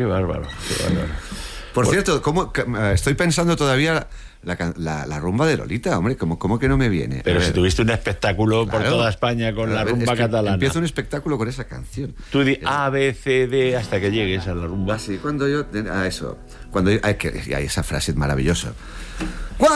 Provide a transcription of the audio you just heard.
Qué bárbaro, qué bárbaro. Por cierto, estoy pensando todavía la rumba de Lolita, hombre, ¿cómo que no me viene? Pero si tuviste un espectáculo por Claro. toda España con la rumba catalana. Empiezo un espectáculo con esa canción. Tú di A, B, C, D hasta que llegues a la rumba. Así, cuando yo... A eso. Cuando yo, hay esa frase es maravillosa.